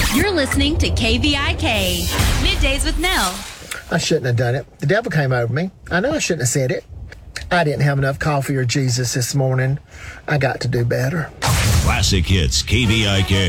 You're listening to KVIK, Middays with Nell. I shouldn't have done it. The devil came over me. I know I shouldn't have said it. I didn't have enough coffee or Jesus this morning. I got to do better. Classic Hits, KVIK.